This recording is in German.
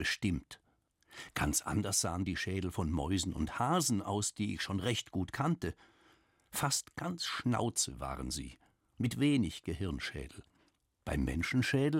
bestimmt. Ganz anders sahen die Schädel von Mäusen und Hasen aus, die ich schon recht gut kannte. Fast ganz Schnauze waren sie, mit wenig Gehirnschädel. Beim Menschenschädel